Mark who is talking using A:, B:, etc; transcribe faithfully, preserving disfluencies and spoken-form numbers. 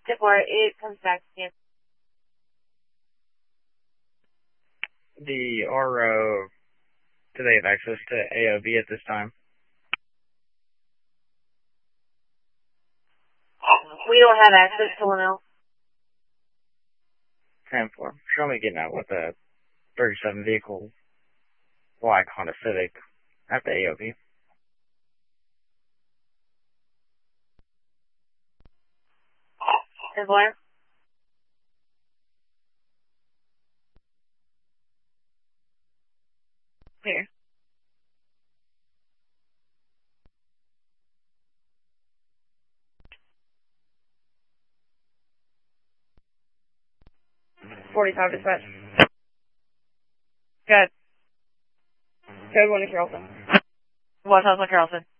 A: Before it comes back to you.
B: The R O, do they have access to A O V at this time?
A: We don't have access to one else.
B: ten four. Show me getting out with a thirty-seven vehicle black Honda Civic at the A O V.
A: ten four. Here. forty-five dispatch. Good. Code one to Carrollton. What house on Carrollton?